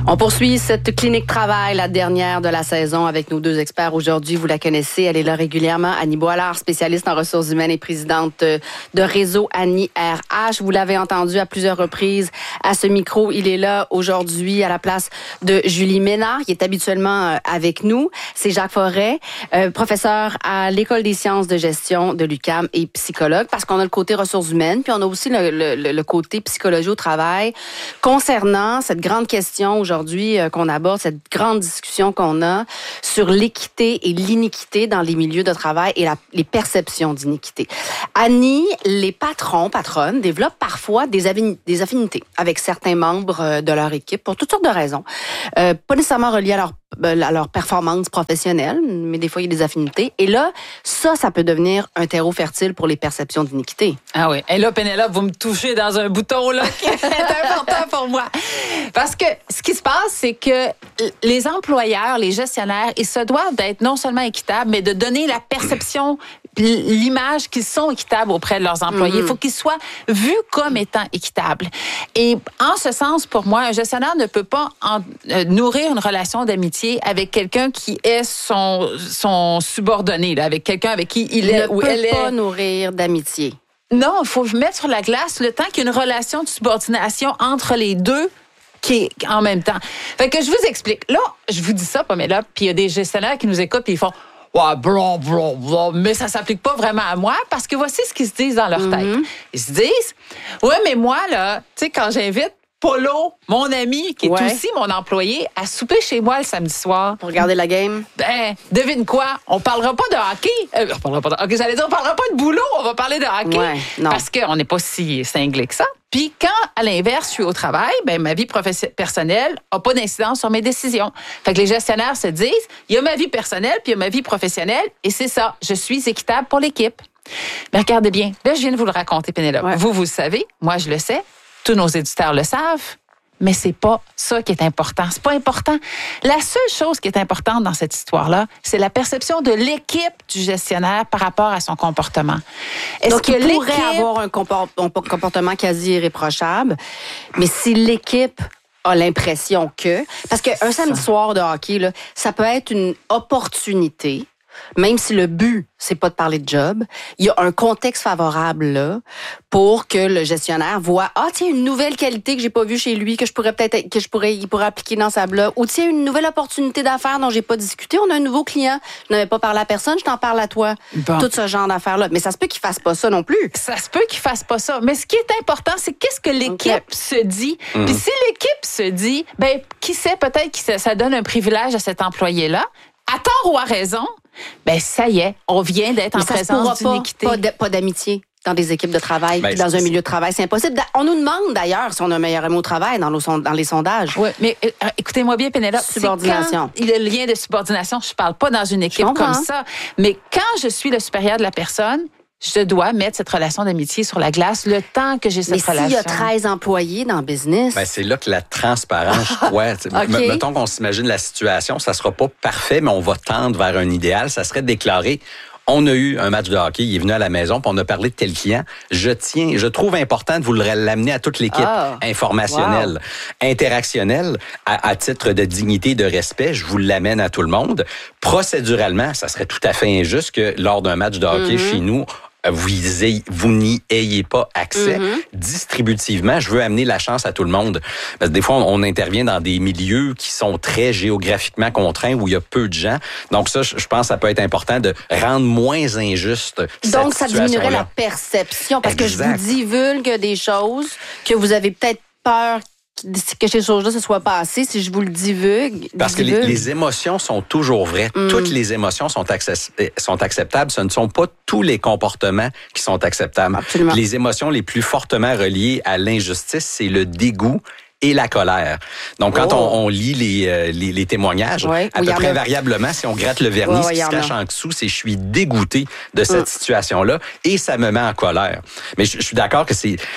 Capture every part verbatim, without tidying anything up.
On poursuit cette clinique travail, la dernière de la saison, avec nos deux experts aujourd'hui. Vous la connaissez, elle est là régulièrement. Annie Boilard, spécialiste en ressources humaines et présidente de Réseau Annie R H. Vous l'avez entendu à plusieurs reprises à ce micro. Il est là aujourd'hui à la place de Julie Ménard, qui est habituellement avec nous. C'est Jacques Forêt, euh, professeur à l'École des sciences de gestion de l'U Q A M et psychologue, parce qu'on a le côté ressources humaines, puis on a aussi le, le, le côté psychologie au travail concernant cette grande question aujourd'hui aujourd'hui euh, qu'on aborde, cette grande discussion qu'on a sur l'équité et l'iniquité dans les milieux de travail et la, les perceptions d'iniquité. Annie, les patrons, patronnes développent parfois des, avin- des affinités avec certains membres euh, de leur équipe pour toutes sortes de raisons. Euh, pas nécessairement reliées à leur à leur performance professionnelle, mais des fois, il y a des affinités. Et là, ça, ça peut devenir un terreau fertile pour les perceptions d'iniquité. Ah oui. Et là, Pénélope, vous me touchez dans un bouton là qui est important pour moi. Parce que ce qui se passe, c'est que les employeurs, les gestionnaires, ils se doivent d'être non seulement équitables, mais de donner la perception, l'image qu'ils sont équitables auprès de leurs employés. Il mm-hmm. faut qu'ils soient vus comme étant équitables. Et en ce sens, pour moi, un gestionnaire ne peut pas en, euh, nourrir une relation d'amitié avec quelqu'un qui est son, son subordonné, là, avec quelqu'un avec qui il est ou elle est. Ne peut pas nourrir d'amitié. Non, il faut mettre sur la glace le temps qu'il y a une relation de subordination entre les deux qui est en même temps. Fait que je vous explique. Là, je vous dis ça, Pamela, puis il y a des gestionnaires qui nous écoutent et ils font « Ouais, blah, blah, blah, mais ça s'applique pas vraiment à moi parce que voici ce qu'ils se disent dans leur mm-hmm. tête. Ils se disent « Ouais, mais moi, là, tu sais, quand j'invite Polo, mon ami, qui est ouais. aussi mon employé, à souper chez moi le samedi soir. Pour regarder la game? Ben, devine quoi? On parlera pas de hockey. Euh, on parlera pas de hockey. J'allais dire, on parlera pas de boulot. On va parler de hockey. Ouais, non. Parce qu'on n'est pas si cinglé que ça. Puis quand, à l'inverse, je suis au travail, ben ma vie professe- personnelle n'a pas d'incidence sur mes décisions. Fait que les gestionnaires se disent, il y a ma vie personnelle, puis il y a ma vie professionnelle, et c'est ça. Je suis équitable pour l'équipe. Mais regardez bien. Là, je viens de vous le raconter, Pénélope. Ouais. Vous, vous le savez. Moi, je le sais. Tous nos éditeurs le savent, mais c'est pas ça qui est important. C'est pas important. La seule chose qui est importante dans cette histoire-là, c'est la perception de l'équipe du gestionnaire par rapport à son comportement. Est-ce Donc, il pourrait avoir un comportement quasi irréprochable, mais si l'équipe a l'impression que... Parce qu'un samedi soir de hockey, là, ça peut être une opportunité. Même si le but, c'est pas de parler de job, il y a un contexte favorable là pour que le gestionnaire voit ah tiens une nouvelle qualité que j'ai pas vue chez lui que je pourrais peut-être que je pourrais il pourrait appliquer dans sa blog ou tiens une nouvelle opportunité d'affaires dont j'ai pas discuté, on a un nouveau client, je n'avais pas parlé à personne, je t'en parle à toi. Bon. Tout ce genre d'affaires là, mais ça se peut qu'il fasse pas ça non plus. Ça se peut qu'il fasse pas ça, mais ce qui est important, c'est qu'est-ce que l'équipe okay. se dit. Mm-hmm. Puis si l'équipe se dit ben qui sait peut-être que ça, ça donne un privilège à cet employé là, à tort ou à raison. Ben ça y est, on vient d'être mais en présence d'une équité. Pas, de, pas d'amitié dans des équipes de travail, ben, dans un milieu de travail, c'est impossible. On nous demande d'ailleurs si on a un meilleur ami au travail dans, nos, dans les sondages. Oui, mais euh, écoutez-moi bien, Pénélope. Subordination. Il y a le lien de subordination. Je parle pas dans une équipe comme ça, mais quand je suis le supérieur de la personne, je dois mettre cette relation d'amitié sur la glace le temps que j'ai cette mais relation. Mais s'il y a treize employés dans le business... Ben, c'est là que la transparence, ouais, okay. mettons qu'on s'imagine la situation, ça sera pas parfait, mais on va tendre vers un idéal. Ça serait déclaré... On a eu un match de hockey, il est venu à la maison, puis on a parlé de tel client. Je tiens, je trouve important de vous l'amener à toute l'équipe oh. informationnelle, wow. interactionnelle, à, à titre de dignité et de respect. Je vous l'amène à tout le monde. Procéduralement, ça serait tout à fait injuste que lors d'un match de hockey mm-hmm. chez nous, vous, ayez, vous n'y ayez pas accès. Mm-hmm. Distributivement, je veux amener la chance à tout le monde. Parce que des fois, on, on intervient dans des milieux qui sont très géographiquement contraints, où il y a peu de gens. Donc ça, je pense que ça peut être important de rendre moins injuste cette Donc, ça diminuerait la perception. Parce exact. Que je vous divulgue des choses que vous avez peut-être peur que ces choses-là se soient passées, si je vous le divulgue. Parce divulgue. que les, les émotions sont toujours vraies. Mm. Toutes les émotions sont, access- sont acceptables. Ce ne sont pas tous les comportements qui sont acceptables. Absolument. Les émotions les plus fortement reliées à l'injustice, c'est le dégoût et la colère. Donc, quand oh. on, on lit les, euh, les, les témoignages, ouais, à peu près invariablement, si on gratte le vernis, oh, ce qui se cache en dessous, c'est je suis dégoûté de cette mm. situation-là et ça me met en colère. Mais je, je suis d'accord que c'est...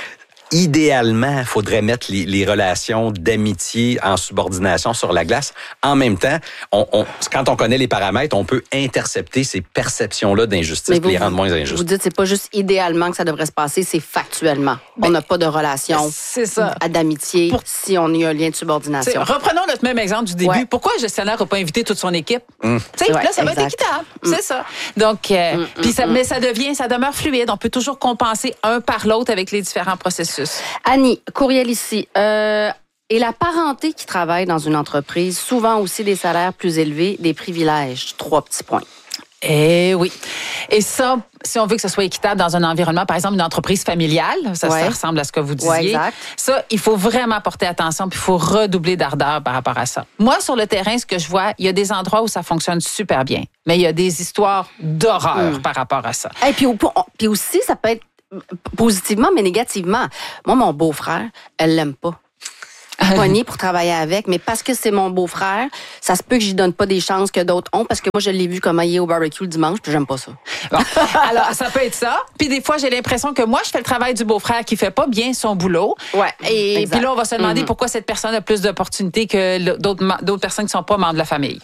idéalement, il faudrait mettre les, les relations d'amitié en subordination sur la glace. En même temps, on, on, quand on connaît les paramètres, on peut intercepter ces perceptions-là d'injustice et les rendre moins injustes. Vous dites c'est pas juste idéalement que ça devrait se passer, c'est factuellement. Ben, on n'a pas de relation d'amitié Pour... si on a un lien de subordination. Reprenons notre même exemple du début. Ouais. Pourquoi un gestionnaire n'a pas invité toute son équipe? Mmh. Ouais, là, ça exact. va être équitable. Mmh. C'est ça. Donc, euh, mmh, puis ça, mmh. mais ça devient, ça demeure fluide. On peut toujours compenser un par l'autre avec les différents processus. Annie, courriel ici. Euh, et la parenté qui travaille dans une entreprise, souvent aussi des salaires plus élevés, des privilèges. Trois petits points. Eh oui. Et ça, si on veut que ce soit équitable dans un environnement, par exemple, une entreprise familiale, ça, ouais. ça ressemble à ce que vous disiez. Ouais, exact. Ça, il faut vraiment porter attention, puis il faut redoubler d'ardeur par rapport à ça. Moi, sur le terrain, ce que je vois, il y a des endroits où ça fonctionne super bien, mais il y a des histoires d'horreur mmh. par rapport à ça. Et puis, puis aussi, ça peut être positivement, mais négativement. Moi, mon beau-frère, elle l'aime pas. Poignée pour travailler avec, mais parce que c'est mon beau-frère, ça se peut que j'y donne pas des chances que d'autres ont, parce que moi, je l'ai vu comment il est au barbecue le dimanche, puis j'aime pas ça. Bon. Alors, ça peut être ça. Puis des fois, j'ai l'impression que moi, je fais le travail du beau-frère qui fait pas bien son boulot. Ouais. Et exact. Puis là, on va se demander mm-hmm. pourquoi cette personne a plus d'opportunités que d'autres, d'autres personnes qui sont pas membres de la famille.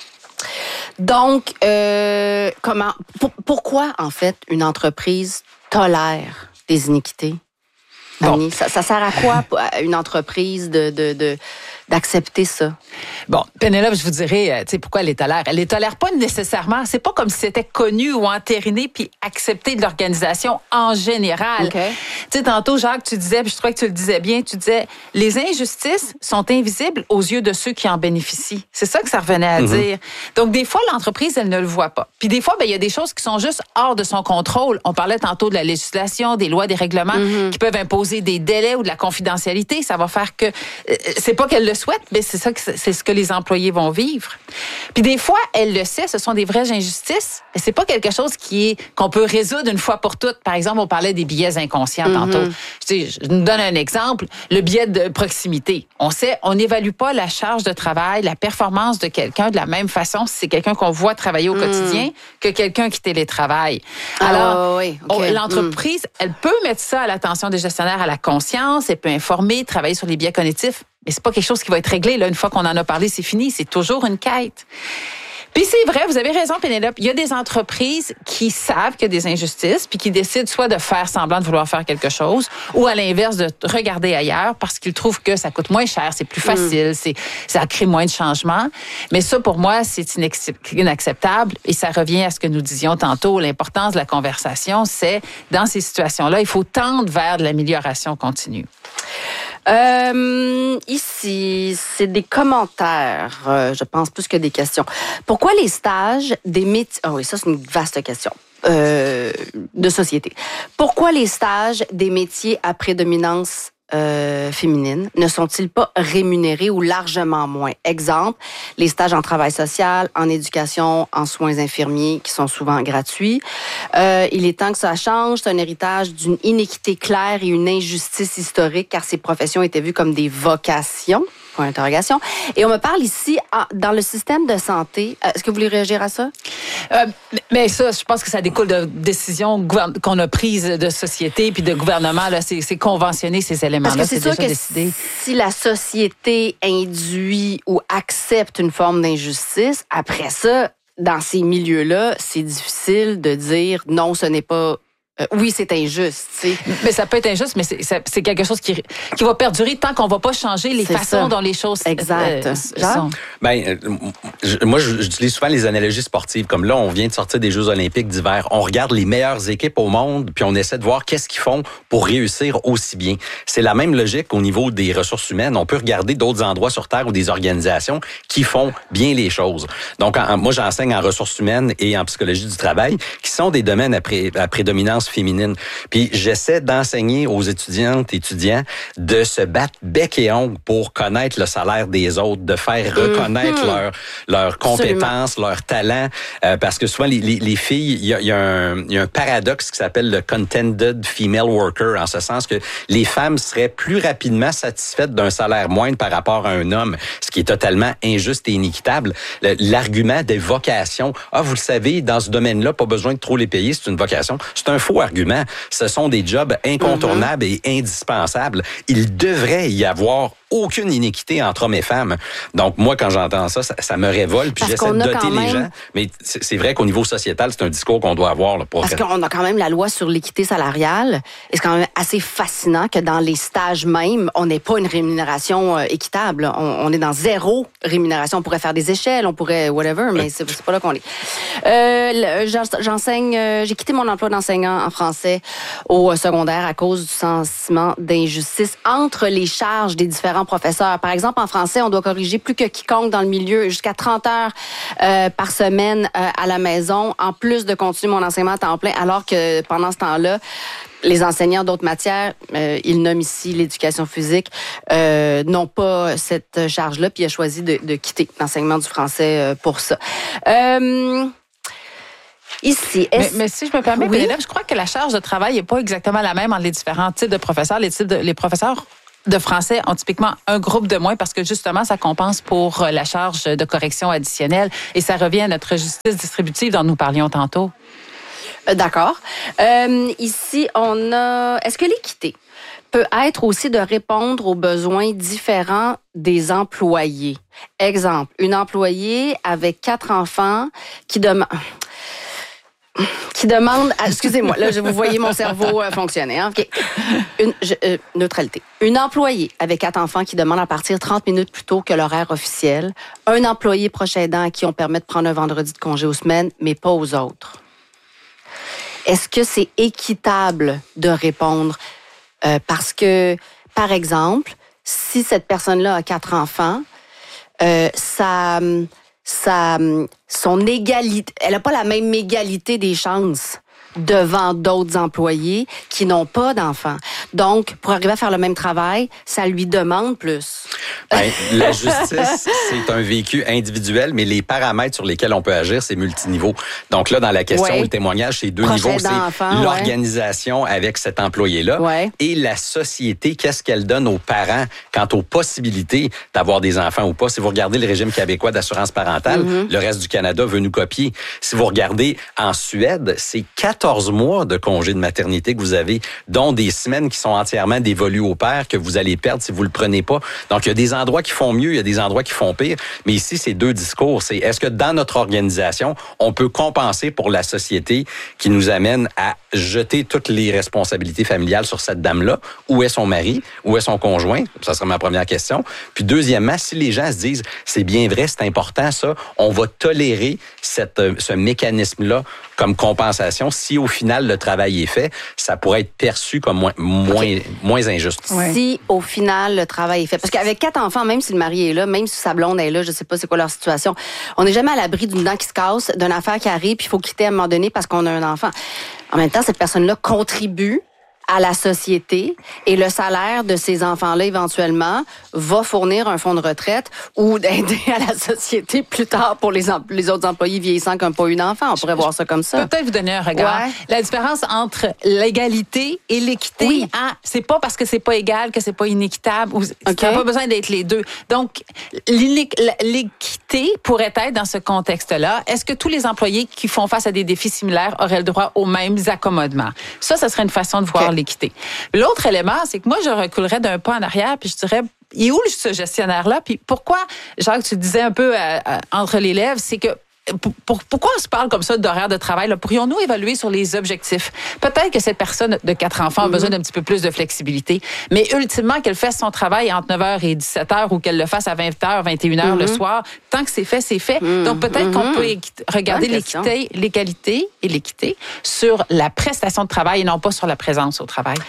Donc, euh, comment, pour, pourquoi, en fait, une entreprise tolère des iniquités? Bon. Annie, ça, ça sert à quoi à une entreprise de, de, de, d'accepter ça? Bon, Pénélope, je vous dirais, tu sais, pourquoi elle les tolère? Elle les tolère pas nécessairement. C'est pas comme si c'était connu ou entériné puis accepté de l'organisation en général. Okay. Tu sais, tantôt, Jacques, tu disais, puis je trouvais que tu le disais bien, tu disais, les injustices sont invisibles aux yeux de ceux qui en bénéficient. C'est ça que ça revenait à mm-hmm. dire. Donc, des fois, l'entreprise, elle ne le voit pas. Puis des fois, ben, il y a des choses qui sont juste hors de son contrôle. On parlait tantôt de la législation, des lois, des règlements mm-hmm. qui peuvent imposer des délais ou de la confidentialité. Ça va faire que, euh, c'est pas qu'elle le souhaite, mais c'est ça que c'est ce que les employés vont vivre. Puis des fois, elle le sait, ce sont des vraies injustices, mais c'est pas quelque chose qui est qu'on peut résoudre une fois pour toutes. Par exemple, on parlait des billets inconscients mm-hmm. tantôt. Je, je vous donne un exemple, le billet de proximité. On sait, on n'évalue pas la charge de travail, la performance de quelqu'un de la même façon si c'est quelqu'un qu'on voit travailler au mm. quotidien que quelqu'un qui télétravaille. Alors, oh, oui. okay. on, l'entreprise, mm. elle peut mettre ça à l'attention des gestionnaires, à la conscience, elle peut informer, travailler sur les biais cognitifs. Mais c'est pas quelque chose qui va être réglé. Là, une fois qu'on en a parlé, c'est fini. C'est toujours une quête. Puis c'est vrai, vous avez raison, Pénélope. Il y a des entreprises qui savent qu'il y a des injustices, puis qui décident soit de faire semblant de vouloir faire quelque chose, ou à l'inverse de regarder ailleurs parce qu'ils trouvent que ça coûte moins cher, c'est plus facile, mm. c'est, ça crée moins de changements. Mais ça, pour moi, c'est inacceptable. Et ça revient à ce que nous disions tantôt. L'importance de la conversation, c'est, dans ces situations-là, il faut tendre vers de l'amélioration continue. Euh, ici, c'est des commentaires, euh, je pense, plus que des questions. Pourquoi les stages des métiers... Ah oui, ça, c'est une vaste question. Euh, de société. Pourquoi les stages des métiers à prédominance euh, féminine ne sont-ils pas rémunérés ou largement moins? Exemple, les stages en travail social, en éducation, en soins infirmiers, qui sont souvent gratuits. Euh, il est temps que ça change. C'est un héritage d'une inéquité claire et une injustice historique, car ces professions étaient vues comme des vocations. Point d'interrogation. Et on me parle ici, dans le système de santé. Est-ce que vous voulez réagir à ça? Euh, mais ça, je pense que ça découle de décisions qu'on a prises de société puis de gouvernement. Là, c'est, c'est conventionné, ces éléments-là. Parce que c'est, c'est sûr que décidé. Si la société induit ou accepte une forme d'injustice, après ça, dans ces milieux-là, c'est difficile de dire non, ce n'est pas... Euh, oui, c'est injuste. T'sais. Mais ça peut être injuste, mais c'est, c'est quelque chose qui, qui va perdurer tant qu'on va pas changer les c'est façons ça. dont les choses exact. Euh, sont. Ben, je, moi, j'utilise souvent les analogies sportives. Comme là, on vient de sortir des Jeux olympiques d'hiver. On regarde les meilleures équipes au monde, puis on essaie de voir qu'est-ce qu'ils font pour réussir aussi bien. C'est la même logique au niveau des ressources humaines. On peut regarder d'autres endroits sur Terre ou des organisations qui font bien les choses. Donc, en, moi, j'enseigne en ressources humaines et en psychologie du travail, qui sont des domaines à, pré, à prédominance féminine. Puis j'essaie d'enseigner aux étudiantes et étudiants de se battre bec et ongle pour connaître le salaire des autres, de faire reconnaître mm-hmm. leur leurs compétences, Absolument. leurs talents, euh, parce que souvent les, les, les filles, il y a, y, a un, y a un paradoxe qui s'appelle le contented female worker, en ce sens que les femmes seraient plus rapidement satisfaites d'un salaire moindre par rapport à un homme, ce qui est totalement injuste et inéquitable. L'argument des vocations, ah vous le savez, dans ce domaine-là, pas besoin de trop les payer, c'est une vocation, c'est un faux argument. Ce sont des jobs incontournables mm-hmm. et indispensables. Il devrait y avoir aucune inéquité entre hommes et femmes. Donc, moi, quand j'entends ça, ça, ça me révolte, puis j'essaie de doter les gens. Mais c'est, c'est vrai qu'au niveau sociétal, c'est un discours qu'on doit avoir. Là, pour Parce qu'on a quand même la loi sur l'équité salariale. Et c'est quand même assez fascinant que dans les stages même, on n'ait pas une rémunération euh, équitable. On, on est dans zéro rémunération. On pourrait faire des échelles, on pourrait whatever, mais c'est, c'est pas là qu'on est. Euh, j'enseigne, euh, j'ai quitté mon emploi d'enseignant en français au secondaire à cause du sentiment d'injustice entre les charges des différents professeurs. Par exemple, en français, on doit corriger plus que quiconque dans le milieu jusqu'à trente heures euh, par semaine euh, à la maison, en plus de continuer mon enseignement à temps plein, alors que pendant ce temps-là, les enseignants d'autres matières, euh, ils nomment ici l'éducation physique, euh, n'ont pas cette charge-là, puis il a choisi de, de quitter l'enseignement du français euh, pour ça. Euh, Ici, mais, mais si je me permets, oui? je crois que la charge de travail n'est pas exactement la même entre les différents types de professeurs. Les, types de, les professeurs de français ont typiquement un groupe de moins parce que justement, ça compense pour la charge de correction additionnelle et ça revient à notre justice distributive dont nous parlions tantôt. D'accord. Euh, ici, on a... Est-ce que l'équité peut être aussi de répondre aux besoins différents des employés? Exemple, une employée avec quatre enfants qui demande... qui demande, à, excusez-moi, là, je vous voyez mon cerveau euh, fonctionner. Hein? Okay. Une je, euh, neutralité. Une employée avec quatre enfants qui demande à partir trente minutes plus tôt que l'horaire officiel. Un employé proche aidant à qui on permet de prendre un vendredi de congé aux semaines, mais pas aux autres. Est-ce que c'est équitable de répondre? Euh, parce que, par exemple, si cette personne-là a quatre enfants, euh, ça... Sa, son égalité, elle n'a pas la même égalité des chances devant d'autres employés qui n'ont pas d'enfants. Donc, pour arriver à faire le même travail, ça lui demande plus. Ben, la justice, c'est un vécu individuel, mais les paramètres sur lesquels on peut agir, c'est multiniveau. Donc là, dans la question, ouais. le témoignage, c'est deux Prochain niveaux. C'est l'organisation ouais. avec cet employé-là ouais. et la société, qu'est-ce qu'elle donne aux parents quant aux possibilités d'avoir des enfants ou pas. Si vous regardez le régime québécois d'assurance parentale, mm-hmm. le reste du Canada veut nous copier. Si vous regardez en Suède, c'est quatorze mois de congé de maternité que vous avez, dont des semaines qui sont entièrement dévolues au père que vous allez perdre si vous le prenez pas. Donc, il y a des endroits qui font mieux, il y a des endroits qui font pire. Mais ici, c'est deux discours. C'est est-ce que dans notre organisation, on peut compenser pour la société qui nous amène à jeter toutes les responsabilités familiales sur cette dame-là? Où est son mari? Où est son conjoint? Ça serait ma première question. Puis deuxièmement, si les gens se disent c'est bien vrai, c'est important ça, on va tolérer cette, ce mécanisme-là comme compensation. Si au final le travail est fait, ça pourrait être perçu comme moins, moins, okay. moins injuste. Ouais. Si au final le travail est fait. Parce qu'avec quatre enfants, même si le mari est là, même si sa blonde est là, je sais pas c'est quoi leur situation, on n'est jamais à l'abri d'une dent qui se casse, d'une affaire qui arrive, puis il faut quitter à un moment donné parce qu'on a un enfant. En même temps, cette personne-là contribue à la société et le salaire de ces enfants-là, éventuellement, va fournir un fonds de retraite ou d'aider à la société plus tard pour les, em- les autres employés vieillissants qui n'ont pas eu d'enfants. On pourrait je, voir ça comme ça. Peut-être vous donner un regard. Ouais. La différence entre l'égalité et l'équité, oui. hein, c'est pas parce que c'est pas égal que c'est pas inéquitable. Ou, okay. Ça n'a pas besoin d'être les deux. Donc, l'équité pourrait être dans ce contexte-là. Est-ce que tous les employés qui font face à des défis similaires auraient le droit aux mêmes accommodements? Ça, ça serait une façon de voir okay. l'équité. L'autre élément, c'est que moi, je reculerais d'un pas en arrière, puis je dirais, il est où ce gestionnaire-là? Puis pourquoi, Jacques, tu disais un peu euh, entre les lèvres, c'est que Pour, pour, pourquoi on se parle comme ça d'horaire de travail? Là? Pourrions-nous évaluer sur les objectifs? Peut-être que cette personne de quatre enfants a mm-hmm. besoin d'un petit peu plus de flexibilité, mais ultimement, qu'elle fasse son travail entre neuf heures et dix-sept heures ou qu'elle le fasse à vingt heures, vingt et une heures mm-hmm. le soir, tant que c'est fait, c'est fait. Mm-hmm. Donc, peut-être mm-hmm. qu'on peut équ- regarder l'équité, l'égalité et l'équité sur la prestation de travail et non pas sur la présence au travail.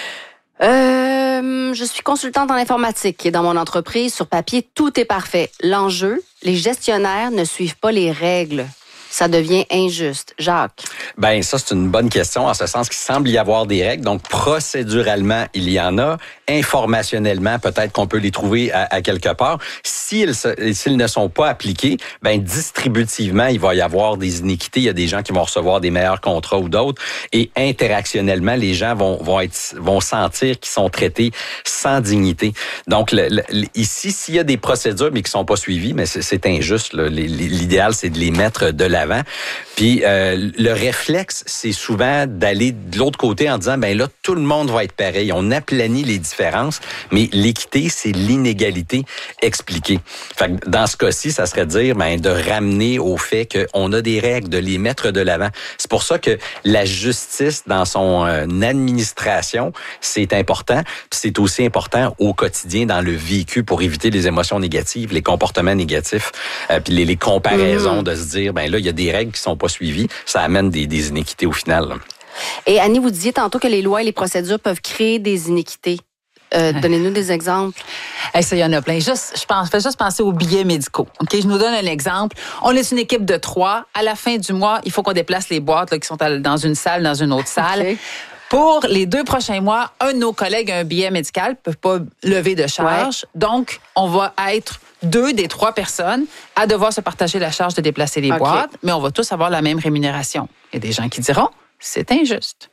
Euh, je suis consultante en informatique et dans mon entreprise, sur papier, tout est parfait. L'enjeu, les gestionnaires ne suivent pas les règles ça devient injuste? Jacques? Ben ça, c'est une bonne question, en ce sens qu'il semble y avoir des règles. Donc, procéduralement, il y en a. Informationnellement, peut-être qu'on peut les trouver à, à quelque part. S'ils, s'ils ne sont pas appliqués, ben distributivement, il va y avoir des iniquités. Il y a des gens qui vont recevoir des meilleurs contrats ou d'autres. Et interactionnellement, les gens vont, vont, être, vont sentir qu'ils sont traités sans dignité. Donc, le, le, ici, s'il y a des procédures, mais qui sont pas suivies, mais c'est, c'est injuste. Là. L'idéal, c'est de les mettre de l'avant. Puis, euh, le réflexe, c'est souvent d'aller de l'autre côté en disant, ben là, tout le monde va être pareil. On aplanit les différences, mais l'équité, c'est l'inégalité expliquée. Fait que dans ce cas-ci, ça serait de dire, ben, de ramener au fait qu'on a des règles, de les mettre de l'avant. C'est pour ça que la justice, dans son euh, administration, c'est important. Puis c'est aussi important au quotidien, dans le vécu, pour éviter les émotions négatives, les comportements négatifs, euh, puis les, les comparaisons, mmh. de se dire, ben là, il y a des règles qui sont pas suivies. Ça amène des, des iniquités au final. Là. Et Annie, vous disiez tantôt que les lois et les procédures peuvent créer des iniquités. Euh, donnez-nous des exemples. Hey, ça, il y en a plein. Juste, je pense, fais juste penser aux billets médicaux. Ok, je nous donne un exemple. On est une équipe de trois. À la fin du mois, il faut qu'on déplace les boîtes là, qui sont dans une salle, dans une autre salle. Okay. Pour les deux prochains mois, un de nos collègues a un billet médical, ne peut pas lever de charge. Ouais. Donc, on va être deux des trois personnes à devoir se partager la charge de déplacer les okay. boîtes, mais on va tous avoir la même rémunération. Il y a des gens qui diront, c'est injuste.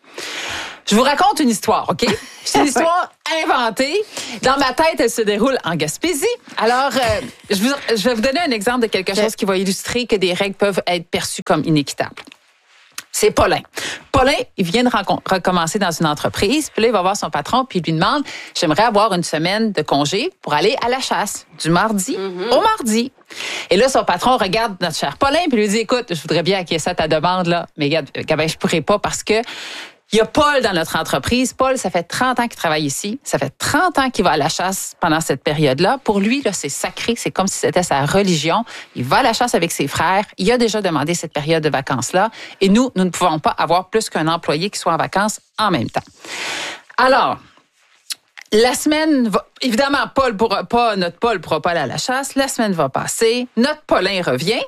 Je vous raconte une histoire, OK? C'est une histoire inventée. Dans ma tête, elle se déroule en Gaspésie. Alors, euh, je, vous, je vais vous donner un exemple de quelque chose qui va illustrer que des règles peuvent être perçues comme inéquitables. C'est Paulin. Paulin, il vient de rencom- recommencer dans une entreprise, puis là, il va voir son patron, puis il lui demande, j'aimerais avoir une semaine de congé pour aller à la chasse, du mardi mm-hmm. au mardi. Et là, son patron regarde notre cher Paulin, puis lui dit, écoute, je voudrais bien acquiescer à ta demande, là, mais regarde, ben, je pourrais pas parce que il y a Paul dans notre entreprise. Paul, ça fait trente ans qu'il travaille ici. Ça fait trente ans qu'il va à la chasse pendant cette période-là. Pour lui, là, c'est sacré. C'est comme si c'était sa religion. Il va à la chasse avec ses frères. Il a déjà demandé cette période de vacances-là. Et nous, nous ne pouvons pas avoir plus qu'un employé qui soit en vacances en même temps. Alors, la semaine va... Évidemment, Paul pourra pas, notre Paul ne pourra pas aller à la chasse. La semaine va passer. Notre Paulin revient.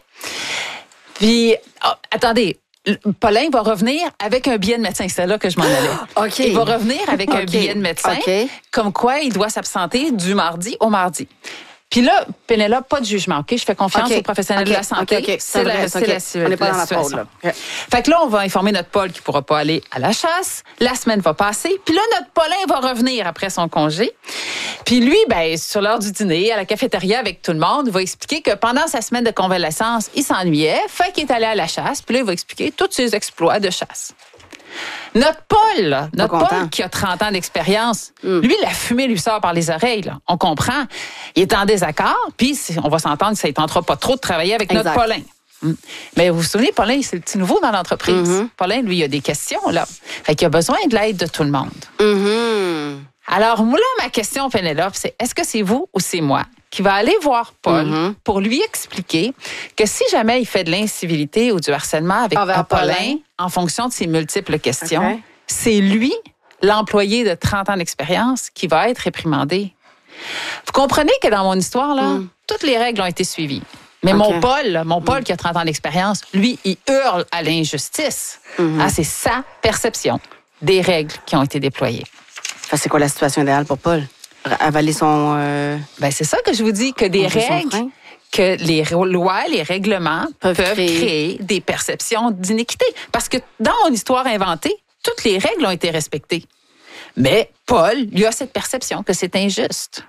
Puis, oh, attendez... Paulin va revenir avec un billet de médecin. C'est là que je m'en allais. Okay. Il va revenir avec okay. un billet de médecin, okay. comme quoi il doit s'absenter du mardi au mardi. Puis là, Pénélope, pas de jugement, OK? Je fais confiance okay. aux professionnels okay. de la santé. Okay. Okay. C'est, la, c'est okay. la, On n'est pas la dans la situation. pause, là. Fait que là, on va informer notre Paul qu'il ne pourra pas aller à la chasse. La semaine va passer. Puis là, notre Paulin va revenir après son congé. Puis lui, ben, sur l'heure du dîner, à la cafétéria avec tout le monde, il va expliquer que pendant sa semaine de convalescence, il s'ennuyait. Fait qu'il est allé à la chasse. Puis là, il va expliquer tous ses exploits de chasse. Notre Paul, là, notre Paul qui a trente ans d'expérience, mm. lui, la fumée lui sort par les oreilles. Là. On comprend. Il est en désaccord, puis on va s'entendre que ça ne tentera pas trop de travailler avec exact. Notre Paulin. Mm. Mais vous vous souvenez, Paulin, c'est le petit nouveau dans l'entreprise. Mm-hmm. Paulin, lui, il a des questions. Là. Fait qu'il a besoin de l'aide de tout le monde. Mm-hmm. Alors, moi, là, ma question, Pénélope, c'est est-ce que c'est vous ou c'est moi qui va aller voir Paul mm-hmm. pour lui expliquer que si jamais il fait de l'incivilité ou du harcèlement avec un Paulin, Paulin, en fonction de ses multiples questions, okay. c'est lui, l'employé de trente ans d'expérience, qui va être réprimandé. Vous comprenez que dans mon histoire, là, mm. toutes les règles ont été suivies. Mais okay. mon Paul, là, mon Paul mm. qui a trente ans d'expérience, lui, il hurle à l'injustice. Mm-hmm. Ah, c'est sa perception des règles qui ont été déployées. Enfin, c'est quoi la situation idéale pour Paul? Avaler son... Euh... Ben, c'est ça que je vous dis, que des règles, que les lois, les règlements peuvent, peuvent créer... créer des perceptions d'iniquité. Parce que dans mon histoire inventée, toutes les règles ont été respectées. Mais Paul, lui, a cette perception que c'est injuste.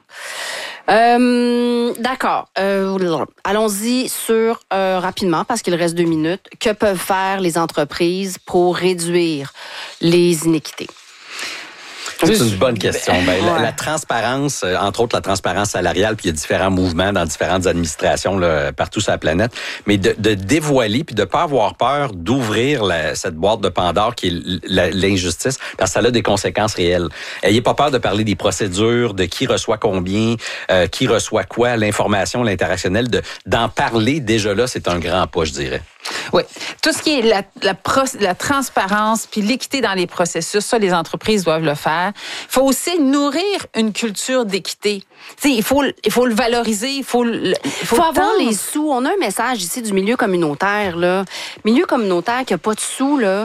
Euh, d'accord. Euh, allons-y sur, euh, rapidement, parce qu'il reste deux minutes, que peuvent faire les entreprises pour réduire les iniquités? C'est une bonne question. Ben, la, la transparence, entre autres la transparence salariale, puis il y a différents mouvements dans différentes administrations là, partout sur la planète, mais de, de dévoiler puis de pas avoir peur d'ouvrir la, cette boîte de Pandore qui est la, l'injustice, parce que ça a des conséquences réelles. Ayez pas peur de parler des procédures, de qui reçoit combien, euh, qui reçoit quoi, l'information, l'interactionnel, de, d'en parler déjà là, c'est un grand pas, je dirais. Oui. Tout ce qui est la, la, la transparence puis l'équité dans les processus, ça, les entreprises doivent le faire. Il faut aussi nourrir une culture d'équité. tu sais, il faut, il faut le valoriser, il faut le, il faut, faut le avoir tendre. les sous. On a un message ici du milieu communautaire, là. Milieu communautaire qui n'a pas de sous, là.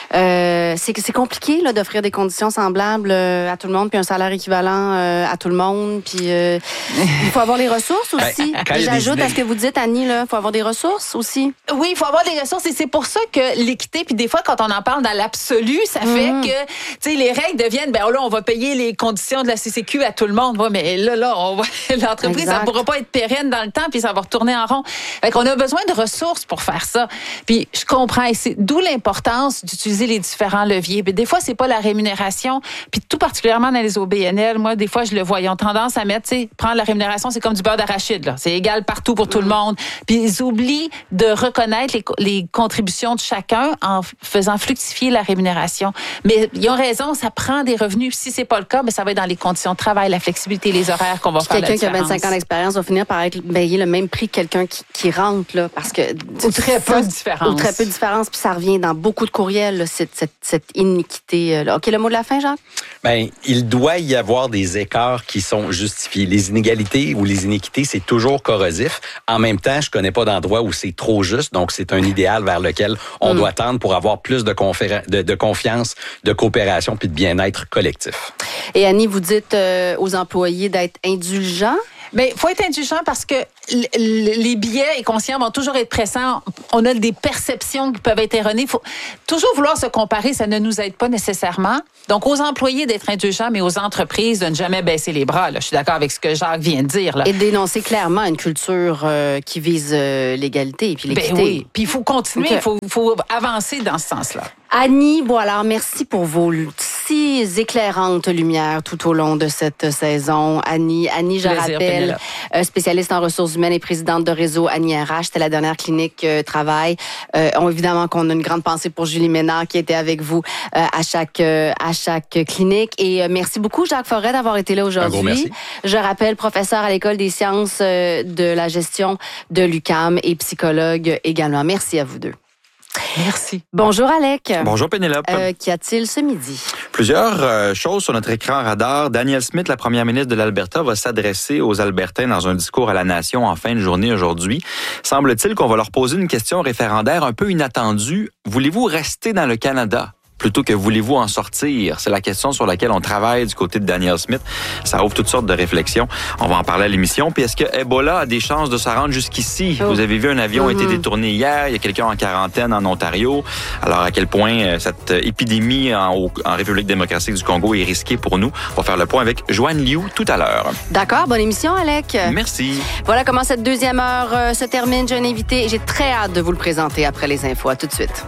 Euh, c'est, c'est compliqué, là, d'offrir des conditions semblables euh, à tout le monde, puis un salaire équivalent euh, à tout le monde, puis euh, il faut avoir les ressources aussi. Quand il y a des J'ajoute idées- à ce que vous dites, Annie, là, il faut avoir des ressources aussi. Oui, il faut avoir des ressources et c'est pour ça que l'équité, puis des fois, quand on en parle dans l'absolu, ça fait Mhm. que, tu sais, les règles deviennent, ben là, on va payer les conditions de la C C Q à tout le monde. Ouais, mais là, là, on va, l'entreprise, Exact. ça ne pourra pas être pérenne dans le temps, puis ça va retourner en rond. Fait qu'on a besoin de ressources pour faire ça. Puis je comprends, et c'est d'où l'importance d'utiliser les différents leviers. Puis des fois, c'est pas la rémunération, puis tout particulièrement dans les O B N L, moi, des fois, je le vois, ils ont tendance à mettre, tu sais, prendre la rémunération, c'est comme du beurre d'arachide, là. C'est égal partout pour tout le monde. Puis ils oublient de reconnaître les, co- les contributions de chacun en f- faisant fructifier la rémunération. Mais ils ont raison, ça prend des revenus. Si c'est pas le cas, ben ça va être dans les conditions de travail, la flexibilité, les horaires qu'on va Puis faire la quelqu'un qui a différence. vingt-cinq ans d'expérience va finir par être payé le même prix que quelqu'un qui, qui rentre, là, parce que... Ou très peu ça, de différence. Ou très peu de différence, puis ça revient dans beaucoup de courriels, là, cette, cette, cette iniquité. Là. OK, le mot de la fin, Jacques? Ben, il doit y avoir des écarts qui sont justifiés. Les inégalités ou les iniquités, c'est toujours corrosif. En même temps, je connais pas d'endroit où c'est trop juste, donc c'est un idéal vers lequel on Mm. doit tendre pour avoir plus de, conféren- de, de confiance, de coopération puis de bien-être collectif. Et Annie, vous dites euh, aux employés d'être indulgents. Mais il faut être indulgent parce que l- l- les biais inconscients vont toujours être pressants. On a des perceptions qui peuvent être erronées. Il faut toujours vouloir se comparer, ça ne nous aide pas nécessairement. Donc, aux employés d'être indulgents, mais aux entreprises de ne jamais baisser les bras. Là. Je suis d'accord avec ce que Jacques vient de dire. Là. Et dénoncer clairement une culture euh, qui vise euh, l'égalité et puis l'équité. Ben oui. Puis il faut continuer, il Ok. faut, faut avancer dans ce sens-là. Annie Boilard, merci pour vos si éclairantes lumières tout au long de cette saison. Annie, Annie, je Plaisir, rappelle, Pénélope. euh, spécialiste en ressources humaines et présidente de réseau Annie R H. C'était la dernière clinique euh, travail. Euh, on, évidemment qu'on a une grande pensée pour Julie Ménard qui était avec vous euh, à chaque euh, à chaque clinique. Et euh, merci beaucoup, Jacques Forêt, d'avoir été là Un gros aujourd'hui. merci. Je rappelle, professeur à l'École des sciences euh, de la gestion de l'U Q A M et psychologue également. Merci à vous deux. Merci. Bonjour, Alec. Bonjour Pénélope. Euh, Qu'y a-t-il ce midi? Plusieurs euh, choses sur notre écran radar. Danielle Smith, la première ministre de l'Alberta, va s'adresser aux Albertains dans un discours à la nation en fin de journée aujourd'hui. Semble-t-il qu'on va leur poser une question référendaire un peu inattendue. Voulez-vous rester dans le Canada? Plutôt que voulez-vous en sortir? C'est la question sur laquelle on travaille du côté de Danielle Smith. Ça ouvre toutes sortes de réflexions. On va en parler à l'émission. Puis est-ce que Ebola a des chances de se rendre jusqu'ici? Oh. Vous avez vu un avion a été Mm-hmm. détourné hier. Il y a quelqu'un en quarantaine en Ontario. Alors à quel point euh, cette épidémie en, au- en République démocratique du Congo est risquée pour nous? On va faire le point avec Joanne Liu tout à l'heure. D'accord, bonne émission, Alec. Merci. Voilà comment cette deuxième heure euh, se termine. J'ai un invité et j'ai très hâte de vous le présenter après les infos. À tout de suite.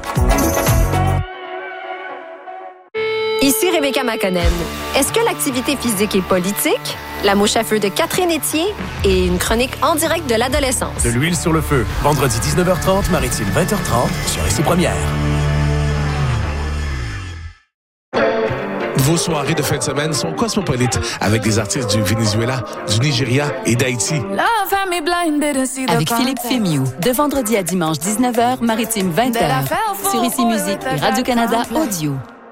Ici Rebecca McConnell. Est-ce que l'activité physique est politique? La mouche à feu de Catherine Etier et une chronique en direct de l'adolescence. De l'huile sur le feu. Vendredi dix-neuf heures trente, Maritime vingt heures trente sur Ici Première. Vos soirées de fin de semaine sont cosmopolites avec des artistes du Venezuela, du Nigeria et d'Haïti. Avec Philippe Fémiou, de vendredi à dimanche dix-neuf heures, Maritime vingt heures, sur Ici Musique et Radio-Canada Audio.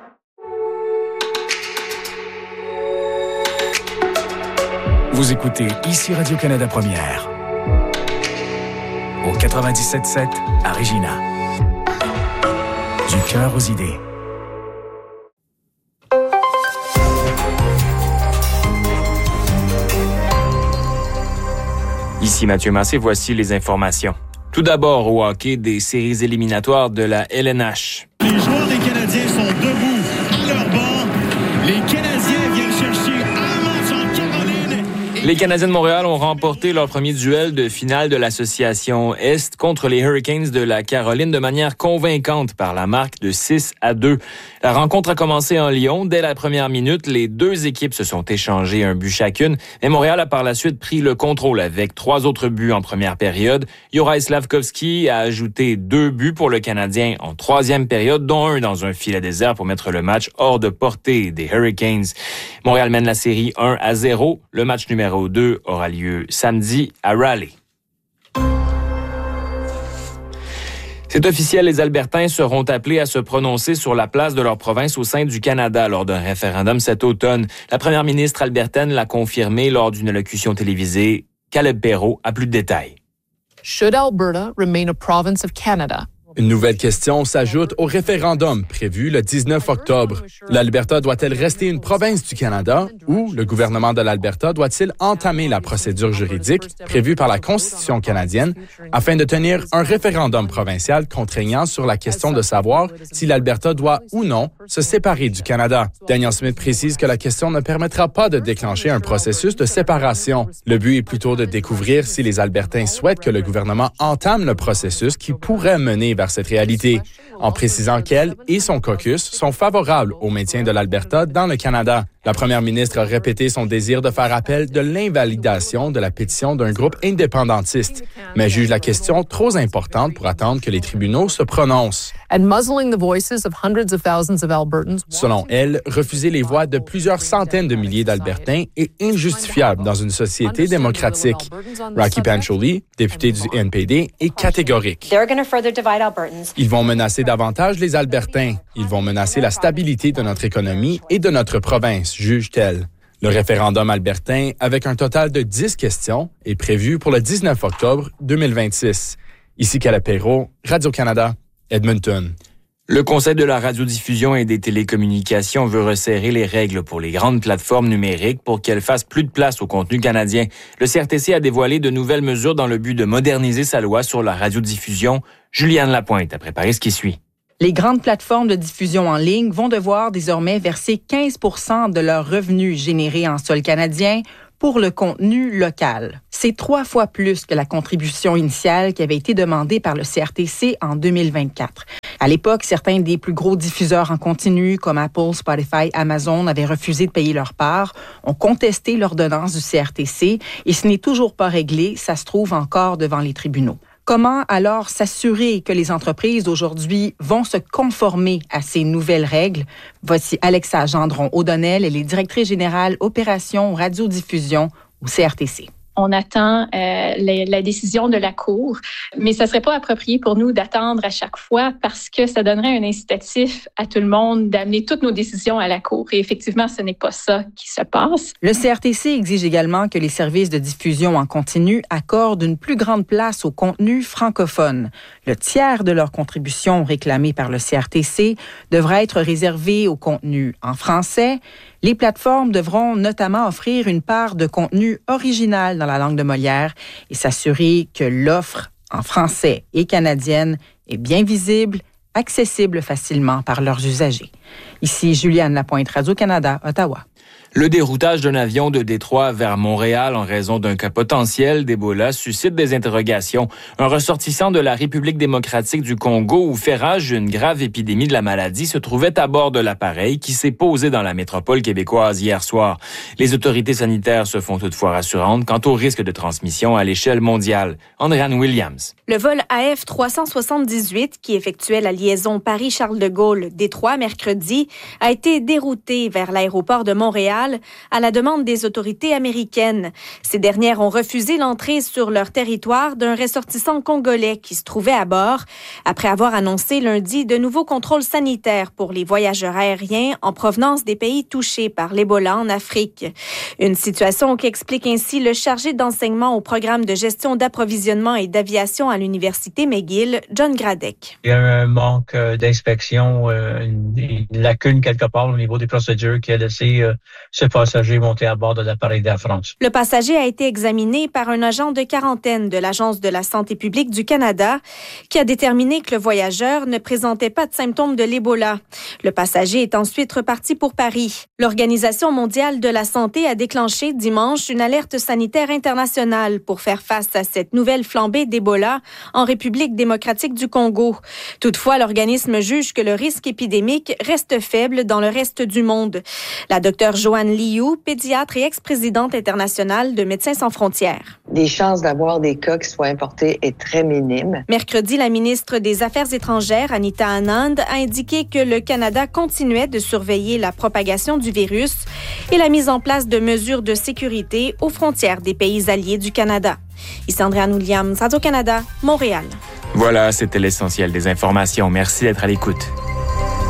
Vous écoutez Ici Radio-Canada Première. Au quatre-vingt-dix-sept sept à Regina. Du cœur aux idées. Ici Mathieu Massé, voici les informations. Tout d'abord au hockey des séries éliminatoires de la L N H. Les joueurs des Canadiens sont debout à leur banc. Les Canadiens viennent chercher un match en Caroline. Les Canadiens de Montréal ont remporté leur premier duel de finale de l'association Est contre les Hurricanes de la Caroline de manière convaincante par la marque de six à deux. La rencontre a commencé en Lyon. Dès la première minute, les deux équipes se sont échangées un but chacune, mais Montréal a par la suite pris le contrôle avec trois autres buts en première période. Juraj Slafkovský a ajouté deux buts pour le Canadien en troisième période, dont un dans un filet désert pour mettre le match hors de portée des Hurricanes. Montréal mène la série un à zéro. Le match numéro deux aura lieu samedi à Raleigh. C'est officiel, les Albertains seront appelés à se prononcer sur la place de leur province au sein du Canada lors d'un référendum cet automne. La première ministre albertaine l'a confirmé lors d'une allocution télévisée. Caleb Perrault a plus de détails. Should Alberta remain a province of Canada? Une nouvelle question s'ajoute au référendum prévu le dix-neuf octobre. L'Alberta doit-elle rester une province du Canada ou le gouvernement de l'Alberta doit-il entamer la procédure juridique prévue par la Constitution canadienne afin de tenir un référendum provincial contraignant sur la question de savoir si l'Alberta doit ou non se séparer du Canada? Daniel Smith précise que la question ne permettra pas de déclencher un processus de séparation. Le but est plutôt de découvrir si les Albertains souhaitent que le gouvernement entame le processus qui pourrait mener vers cette réalité, en précisant qu'elle et son caucus sont favorables au maintien de l'Alberta dans le Canada. La première ministre a répété son désir de faire appel de l'invalidation de la pétition d'un groupe indépendantiste, mais juge la question trop importante pour attendre que les tribunaux se prononcent. Selon elle, refuser les voix de plusieurs centaines de milliers d'Albertains est injustifiable dans une société démocratique. Rocky Pancholi, député du N P D, est catégorique. Ils vont menacer davantage les Albertains. Ils vont menacer la stabilité de notre économie et de notre province, juge-t-elle. Le référendum albertain, avec un total de dix questions, est prévu pour le dix-neuf octobre deux mille vingt-six. Ici Caleb Perrault, Radio-Canada, Edmonton. Le Conseil de la radiodiffusion et des télécommunications veut resserrer les règles pour les grandes plateformes numériques pour qu'elles fassent plus de place au contenu canadien. Le C R T C a dévoilé de nouvelles mesures dans le but de moderniser sa loi sur la radiodiffusion. Juliane Lapointe a préparé ce qui suit. Les grandes plateformes de diffusion en ligne vont devoir désormais verser quinze pour cent de leurs revenus générés en sol canadien pour le contenu local. C'est trois fois plus que la contribution initiale qui avait été demandée par le C R T C en deux mille vingt-quatre. À l'époque, certains des plus gros diffuseurs en continu, comme Apple, Spotify, Amazon, avaient refusé de payer leur part, ont contesté l'ordonnance du C R T C et ce n'est toujours pas réglé, ça se trouve encore devant les tribunaux. Comment alors s'assurer que les entreprises d'aujourd'hui vont se conformer à ces nouvelles règles? Voici Alexa Gendron-O'Donnell, elle est directrice générale opération radiodiffusion au C R T C. On attend euh, la, la décision de la Cour, mais ça serait pas approprié pour nous d'attendre à chaque fois parce que ça donnerait un incitatif à tout le monde d'amener toutes nos décisions à la Cour. Et effectivement, ce n'est pas ça qui se passe. Le C R T C exige également que les services de diffusion en continu accordent une plus grande place au contenu francophone. Le tiers de leur contribution réclamée par le C R T C devra être réservé au contenu en français. Les plateformes devront notamment offrir une part de contenu original dans la langue de Molière et s'assurer que l'offre en français et canadienne est bien visible, accessible facilement par leurs usagers. Ici Juliane Lapointe, Radio-Canada, Ottawa. Le déroutage d'un avion de Détroit vers Montréal en raison d'un cas potentiel d'Ebola suscite des interrogations. Un ressortissant de la République démocratique du Congo où fait rage une grave épidémie de la maladie se trouvait à bord de l'appareil qui s'est posé dans la métropole québécoise hier soir. Les autorités sanitaires se font toutefois rassurantes quant au risque de transmission à l'échelle mondiale. Andréane Williams. Le vol A F trois cent soixante-dix-huit qui effectuait la liaison Paris-Charles de Gaulle-Détroit mercredi a été dérouté vers l'aéroport de Montréal à la demande des autorités américaines. Ces dernières ont refusé l'entrée sur leur territoire d'un ressortissant congolais qui se trouvait à bord, après avoir annoncé lundi de nouveaux contrôles sanitaires pour les voyageurs aériens en provenance des pays touchés par l'Ebola en Afrique. Une situation qui explique ainsi le chargé d'enseignement au programme de gestion d'approvisionnement et d'aviation à l'Université McGill, John Gradek. Il y a un manque d'inspection, une, une lacune quelque part au niveau des procédures qui a laissé euh, ce passager monté à bord de l'appareil d'Air France. Le passager a été examiné par un agent de quarantaine de l'Agence de la santé publique du Canada qui a déterminé que le voyageur ne présentait pas de symptômes de l'Ebola. Le passager est ensuite reparti pour Paris. L'Organisation mondiale de la santé a déclenché dimanche une alerte sanitaire internationale pour faire face à cette nouvelle flambée d'Ebola en République démocratique du Congo. Toutefois, l'organisme juge que le risque épidémique reste faible dans le reste du monde. La docteure Joanne Liu, pédiatre et ex-présidente internationale de Médecins sans frontières. Les chances d'avoir des cas qui soient importés est très minime. Mercredi, la ministre des Affaires étrangères, Anita Anand, a indiqué que le Canada continuait de surveiller la propagation du virus et la mise en place de mesures de sécurité aux frontières des pays alliés du Canada. Ici Andréane Williams, Radio-Canada, Montréal. Voilà, c'était l'essentiel des informations. Merci d'être à l'écoute.